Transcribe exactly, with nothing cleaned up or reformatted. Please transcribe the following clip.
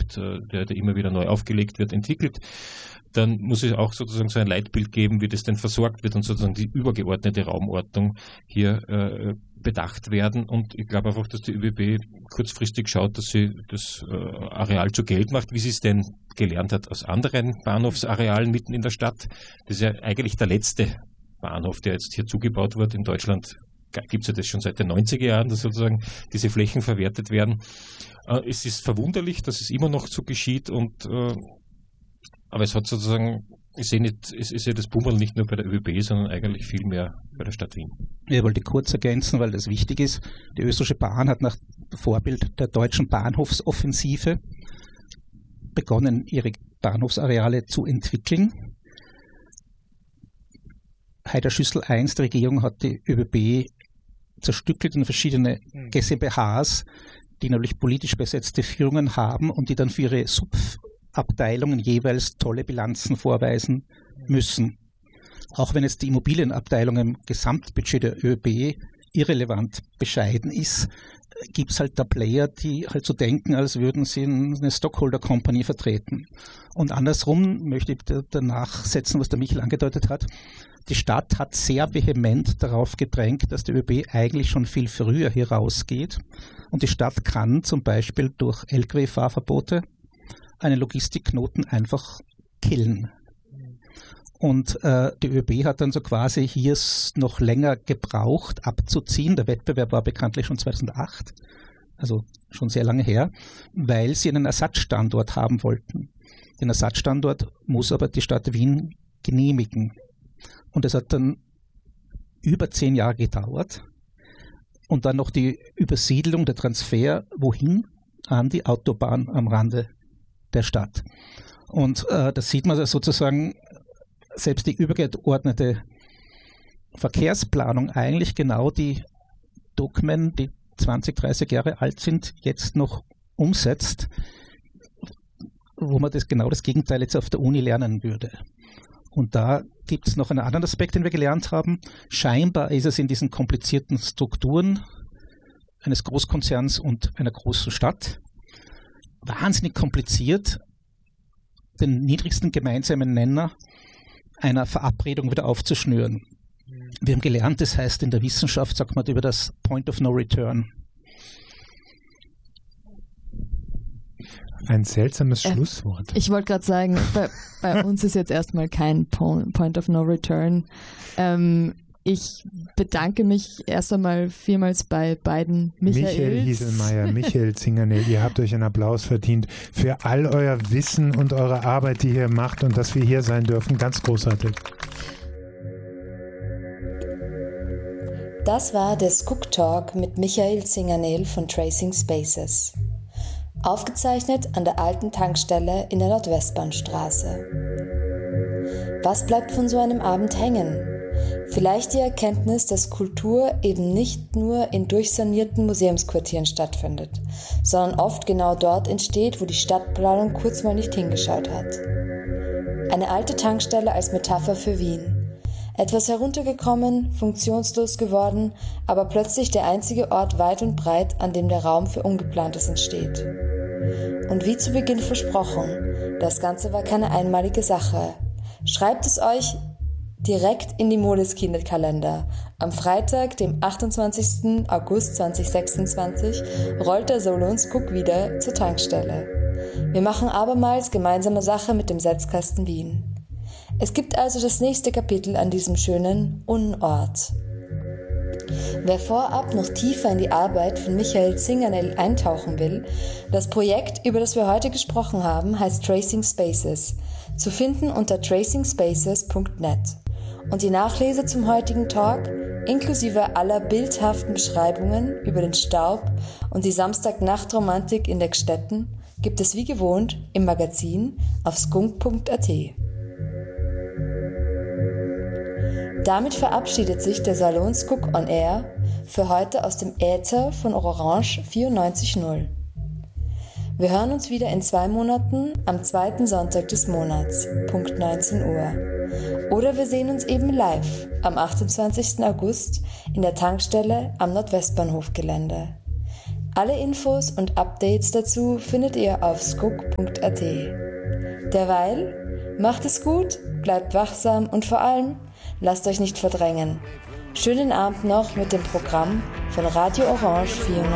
Konzept, der, der immer wieder neu aufgelegt wird, entwickelt, dann muss es auch sozusagen so ein Leitbild geben, wie das denn versorgt wird und sozusagen die übergeordnete Raumordnung hier äh, bedacht werden. Und ich glaube einfach, dass die ÖBB kurzfristig schaut, dass sie das äh, Areal zu Geld macht, wie sie es denn gelernt hat aus anderen Bahnhofsarealen mitten in der Stadt. Das ist ja eigentlich der letzte Bahnhof, der jetzt hier zugebaut wird. In Deutschland gibt es ja das schon seit den neunziger Jahren, dass sozusagen diese Flächen verwertet werden. Äh, es ist verwunderlich, dass es immer noch so geschieht, und äh, aber es hat sozusagen, ich sehe nicht, es ist ja das Bummerl nicht nur bei der ÖBB, sondern eigentlich viel mehr bei der Stadt Wien. Ich wollte kurz ergänzen, weil das wichtig ist. Die österreichische Bahn hat nach Vorbild der deutschen Bahnhofsoffensive begonnen, ihre Bahnhofsareale zu entwickeln. Heider-Schüssel eins der Regierung hat die ÖBB zerstückelt in verschiedene G s b Hs, die natürlich politisch besetzte Führungen haben und die dann für ihre Subabteilungen jeweils tolle Bilanzen vorweisen müssen. Auch wenn jetzt die Immobilienabteilung im Gesamtbudget der ÖBB irrelevant bescheiden ist, gibt es halt da Player, die halt so denken, als würden sie eine Stockholder Company vertreten. Und andersrum möchte ich danach setzen, was der Michael angedeutet hat. Die Stadt hat sehr vehement darauf gedrängt, dass die ÖBB eigentlich schon viel früher hier rausgeht. Und die Stadt kann zum Beispiel durch L K W-Fahrverbote einen Logistikknoten einfach killen. Und äh, die ÖBB hat dann so quasi hier noch länger gebraucht, abzuziehen. Der Wettbewerb war bekanntlich schon zweitausendacht, also schon sehr lange her, weil sie einen Ersatzstandort haben wollten. Den Ersatzstandort muss aber die Stadt Wien genehmigen. Und es hat dann über zehn Jahre gedauert. Und dann noch die Übersiedlung, der Transfer, wohin? An die Autobahn am Rande der Stadt. Und äh, das sieht man sozusagen, selbst die übergeordnete Verkehrsplanung eigentlich genau die Dogmen, die zwanzig, dreißig Jahre alt sind, jetzt noch umsetzt, wo man das genau das Gegenteil jetzt auf der Uni lernen würde. Und da gibt es noch einen anderen Aspekt, den wir gelernt haben. Scheinbar ist es in diesen komplizierten Strukturen eines Großkonzerns und einer großen Stadt wahnsinnig kompliziert, den niedrigsten gemeinsamen Nenner einer Verabredung wieder aufzuschnüren. Wir haben gelernt, das heißt in der Wissenschaft, sagt man über das Point of No Return. Ein seltsames äh, Schlusswort. Ich wollte gerade sagen, bei, bei uns ist jetzt erstmal kein Point of No Return. Ähm, ich bedanke mich erst einmal vielmals bei beiden Michaels. Michael Hieselmeier, Michael Zingernel, ihr habt euch einen Applaus verdient für all euer Wissen und eure Arbeit, die ihr macht, und dass wir hier sein dürfen. Ganz großartig. Das war der Skook Talk mit Michael Zingernel von Tracing Spaces. Aufgezeichnet an der alten Tankstelle in der Nordwestbahnstraße. Was bleibt von so einem Abend hängen? Vielleicht die Erkenntnis, dass Kultur eben nicht nur in durchsanierten Museumsquartieren stattfindet, sondern oft genau dort entsteht, wo die Stadtplanung kurz mal nicht hingeschaut hat. Eine alte Tankstelle als Metapher für Wien. Etwas heruntergekommen, funktionslos geworden, aber plötzlich der einzige Ort weit und breit, an dem der Raum für Ungeplantes entsteht. Und wie zu Beginn versprochen, das Ganze war keine einmalige Sache. Schreibt es euch direkt in die Moleskine-Kalender. Am Freitag, dem achtundzwanzigsten August zweitausendsechsundzwanzig, rollt der Salonskook wieder zur Tankstelle. Wir machen abermals gemeinsame Sache mit dem Setzkasten Wien. Es gibt also das nächste Kapitel an diesem schönen Unort. Wer vorab noch tiefer in die Arbeit von Michael Zingernel eintauchen will, das Projekt, über das wir heute gesprochen haben, heißt Tracing Spaces, zu finden unter tracing spaces punkt net. Und die Nachlese zum heutigen Talk, inklusive aller bildhaften Beschreibungen über den Staub und die Samstagnacht-Romantik in Degstetten, gibt es wie gewohnt im Magazin auf skunk punkt at. Damit verabschiedet sich der Salonskook on Air für heute aus dem Äther von Orange vierundneunzig null. Wir hören uns wieder in zwei Monaten am zweiten Sonntag des Monats, Punkt neunzehn Uhr. Oder wir sehen uns eben live am achtundzwanzigsten August in der Tankstelle am Nordwestbahnhofgelände. Alle Infos und Updates dazu findet ihr auf skook punkt a t. Derweil, macht es gut, bleibt wachsam und vor allem, lasst euch nicht verdrängen. Schönen Abend noch mit dem Programm von Radio Orange vierundneunzig